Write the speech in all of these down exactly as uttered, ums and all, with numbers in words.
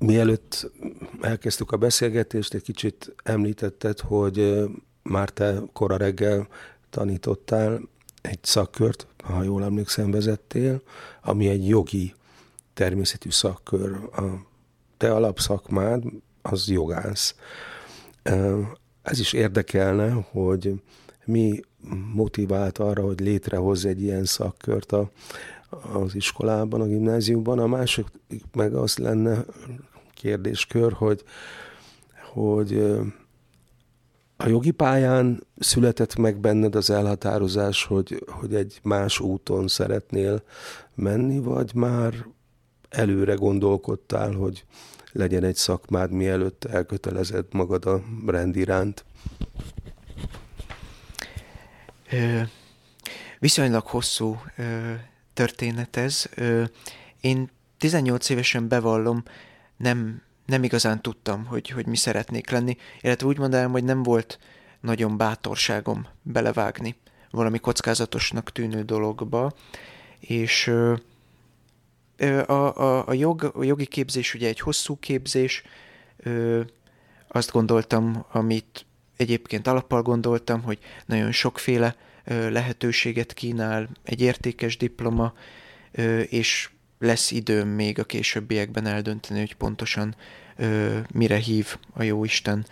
Mielőtt elkezdtük a beszélgetést, egy kicsit említetted, hogy már te kora reggel tanítottál egy szakkört, ha jól emlékszem, vezettél, ami egy jogi természetű szakkör. A te alapszakmád az jogász. Ez is érdekelne, hogy mi motivált arra, hogy létrehozz egy ilyen szakkört a, az iskolában, a gimnáziumban. A másik meg az lenne kérdéskör, hogy, hogy a jogi pályán született meg benned az elhatározás, hogy, hogy egy más úton szeretnél menni, vagy már előre gondolkodtál, hogy legyen egy szakmád, mielőtt elkötelezed magad a rend iránt? Ö, viszonylag hosszú ö, történet ez. Ö, én tizennyolc évesen bevallom, nem, nem igazán tudtam, hogy, hogy mi szeretnék lenni, illetve úgy mondanám, hogy nem volt nagyon bátorságom belevágni valami kockázatosnak tűnő dologba, és ö, a, a, a, jog, a jogi képzés ugye egy hosszú képzés, ö, azt gondoltam, amit egyébként alappal gondoltam, hogy nagyon sokféle ö, lehetőséget kínál, egy értékes diploma, ö, és lesz időm még a későbbiekben eldönteni, hogy pontosan ö, mire hív a Jóisten.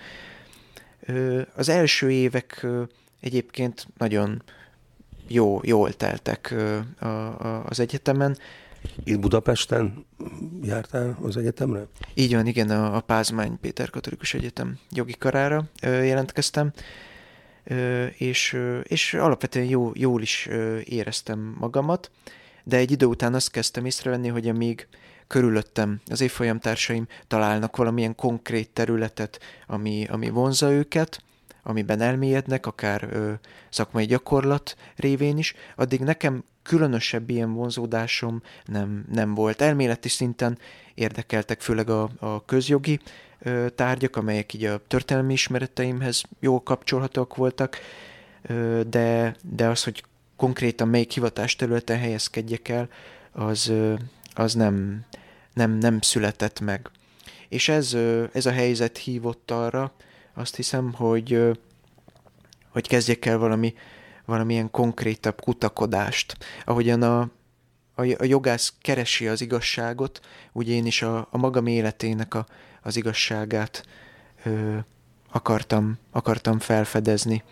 Ö, az első évek ö, egyébként nagyon jó, jól teltek ö, a, a, az egyetemen. Itt Budapesten jártál az egyetemre? Így van, igen, a, a Pázmány Péter Katolikus Egyetem jogi karára ö, jelentkeztem, ö, és, ö, és alapvetően jó, jól is ö, éreztem magamat, de egy idő után azt kezdtem észrevenni, hogy amíg körülöttem az évfolyamtársaim találnak valamilyen konkrét területet, ami, ami vonzza őket, amiben elmélyednek, akár ö, szakmai gyakorlat révén is, addig nekem különösebb ilyen vonzódásom nem, nem volt. Elméleti szinten érdekeltek főleg a, a közjogi ö, tárgyak, amelyek így a történelmi ismereteimhez jól kapcsolhatók voltak, ö, de, de az, hogy konkrétan melyik hivatásterületen helyezkedjek el, az, ö, az nem, nem, nem született meg. És ez, ö, ez a helyzet hívott arra, azt hiszem, hogy, hogy kezdjek el valami, valamilyen konkrétabb kutakodást. Ahogyan a, a, a jogász keresi az igazságot, úgy én is a, a magam életének a, az igazságát ö, akartam, akartam felfedezni.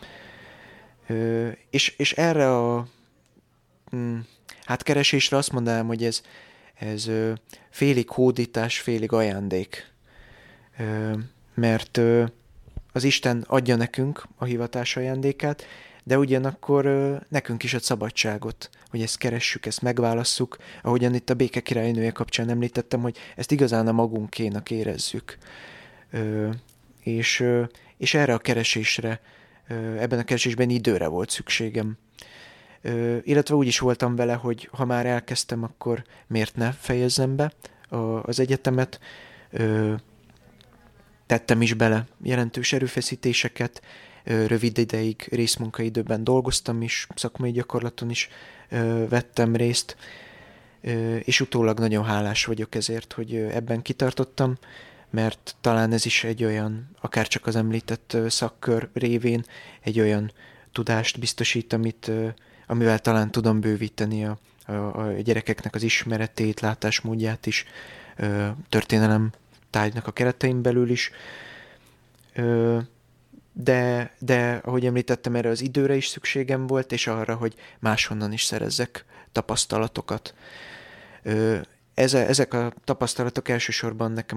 Ö, és, és erre a hm, hát keresésre azt mondanám, hogy ez, ez ö, félig hódítás, félig ajándék. Ö, mert ö, az Isten adja nekünk a hivatás ajándékát, de ugyanakkor ö, nekünk is ad szabadságot, hogy ezt keressük, ezt megválasszuk, ahogyan itt a Béke királynője kapcsán említettem, hogy ezt igazán a magunkénak érezzük. Ö, és, ö, és erre a keresésre, ö, ebben a keresésben időre volt szükségem. Ö, illetve úgy is voltam vele, hogy ha már elkezdtem, akkor miért ne fejezzem be a, az egyetemet. Ö, tettem is bele jelentős erőfeszítéseket, rövid ideig részmunkaidőben dolgoztam is, szakmai gyakorlaton is vettem részt, és utólag nagyon hálás vagyok ezért, hogy ebben kitartottam, mert talán ez is egy olyan, akár csak az említett szakkör révén egy olyan tudást biztosít, amit, amivel talán tudom bővíteni a, a, a gyerekeknek az ismeretét, látásmódját is, történelem tárgynak a keretein belül is. De, de ahogy említettem, erre az időre is szükségem volt, és arra, hogy máshonnan is szerezzek tapasztalatokat. Ezek a tapasztalatok elsősorban nekem